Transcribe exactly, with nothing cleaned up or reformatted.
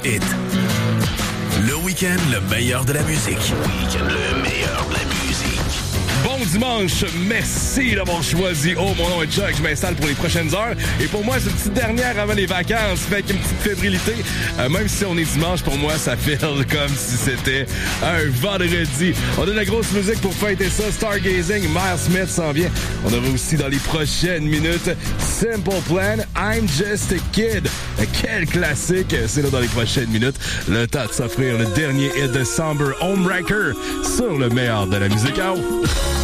Hit. Le week-end, le meilleur de la musique. Week-end, le meilleur de la musique. Bon dimanche, merci d'avoir choisi. Oh, mon nom est Chuck, je m'installe pour les prochaines heures. Et pour moi, c'est une petite dernière avant les vacances, fait qu'une petite fébrilité. Euh, même si on est dimanche, pour moi, ça fait comme si c'était un vendredi. On a de la grosse musique pour fêter ça. Stargazing, Miles Smith s'en vient. On aura aussi dans les prochaines minutes Simple Plan, I'm Just a Kid. Quel classique, c'est là dans les prochaines minutes. Le temps de s'offrir le dernier hit de Somber Homewrecker sur le meilleur de la musique. Oh.